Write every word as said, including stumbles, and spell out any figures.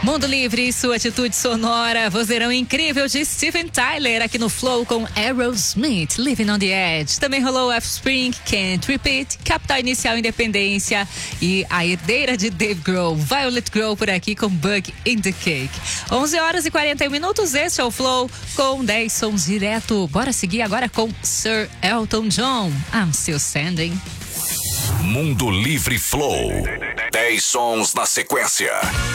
Mundo Livre e sua atitude sonora, vozeirão incrível de Steven Tyler aqui no Flow com Aerosmith, Living on the Edge. Também rolou Offspring, Can't Repeat, Capital Inicial Independência e a herdeira de Dave Grohl, Violet Grohl por aqui com Bug in the Cake. onze horas e quarenta e um minutos, este é o Flow com dez sons direto. Bora seguir agora com Sir Elton John, I'm Still Standing. Mundo Livre Flow, dez sons na sequência.